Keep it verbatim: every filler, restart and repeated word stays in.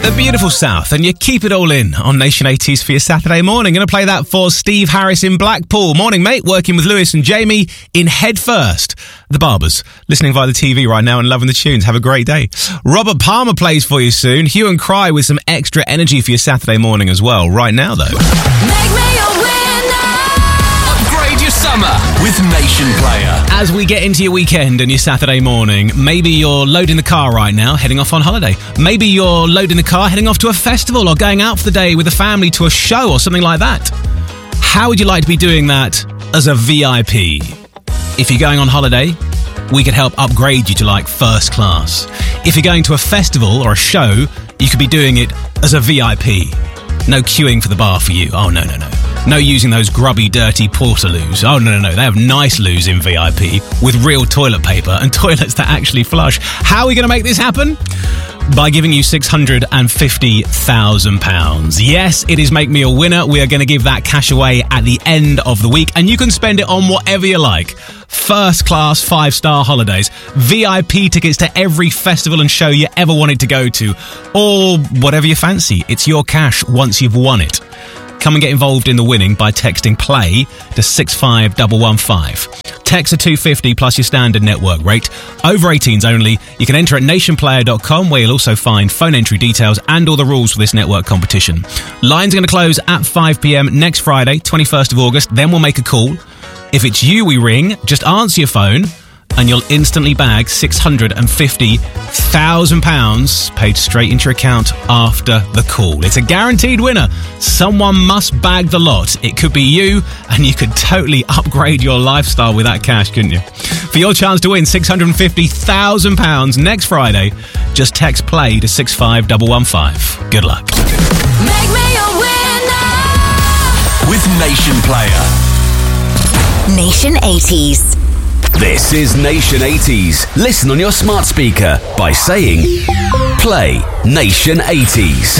The beautiful South, and you keep it all in on Nation eighties for your Saturday morning. Going to play that for Steve Harris in Blackpool. Morning, mate. Working with Lewis and Jamie in Headfirst. The Barbers, listening via the T V right now and loving the tunes. Have a great day. Robert Palmer plays for you soon. Hue and Cry with some extra energy for your Saturday morning as well. Right now, though. Make me a winner. Upgrade your summer with Nation Player. As we get into your weekend and your Saturday morning, maybe you're loading the car right now, heading off on holiday. Maybe you're loading the car, heading off to a festival or going out for the day with a family to a show or something like that. How would you like to be doing that as a V I P? If you're going on holiday, we could help upgrade you to like first class. If you're going to a festival or a show, you could be doing it as a V I P. No queuing for the bar for you. Oh, no, no, no. No using those grubby, dirty portaloos. Oh, no, no, no. They have nice loos in V I P with real toilet paper and toilets that actually flush. How are we going to make this happen? By giving you six hundred fifty thousand pounds. Yes, it is Make Me a Winner. We are going to give that cash away at the end of the week, and you can spend it on whatever you like. First class, five-star holidays, V I P tickets to every festival and show you ever wanted to go to, or whatever you fancy. It's your cash once you've won it. Come and get involved in the winning by texting PLAY to six five one one five. Text are two pounds fifty plus your standard network rate. Over eighteens only. You can enter at nation player dot com, where you'll also find phone entry details and all the rules for this network competition. Lines are going to close at five p.m. next Friday, twenty-first of August. Then we'll make a call. If it's you we ring, just answer your phone and you'll instantly bag six hundred fifty thousand pounds paid straight into your account after the call. It's a guaranteed winner. Someone must bag the lot. It could be you, and you could totally upgrade your lifestyle with that cash, couldn't you? For your chance to win six hundred fifty thousand pounds next Friday, just text PLAY to six five one one five. Good luck. Make me a winner. With Nation Player. Nation eighties. This is Nation eighties. Listen on your smart speaker by saying Play Nation eighties.